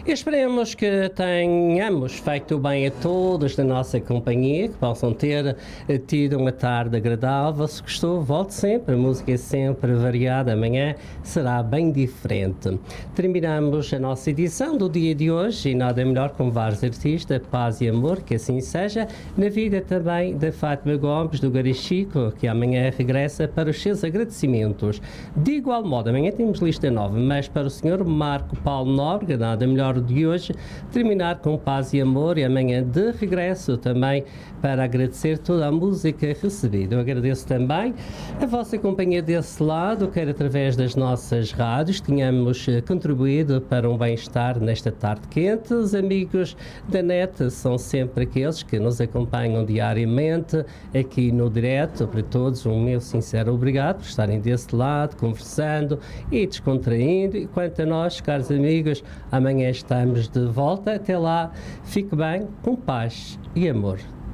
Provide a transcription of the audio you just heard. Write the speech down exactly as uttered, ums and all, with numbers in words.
Esperemos que tenhamos feito bem a todos da nossa companhia, que possam ter eh, tido uma tarde agradável. Se gostou, volte sempre, a música é sempre variada, amanhã será bem diferente. Terminamos a nossa edição do dia de hoje e nada melhor com vários artistas, paz e amor, que assim seja, na vida também da Fátima Gomes, do Garichico, que amanhã regressa para os seus agradecimentos. De igual modo, amanhã temos lista nova, mas para o senhor Marco Paulo Nóbrega, nada melhor de hoje, terminar com paz e amor e amanhã de regresso também para agradecer toda a música recebida. Eu agradeço também a vossa companhia desse lado, quer através das nossas rádios, tínhamos contribuído para um bem-estar nesta tarde quente. Os amigos da net são sempre aqueles que nos acompanham diariamente aqui no direto. Para todos, um meu sincero obrigado por estarem desse lado, conversando e descontraindo. E quanto a nós, caros amigos, amanhã estamos de volta. Até lá, fique bem, com paz e amor.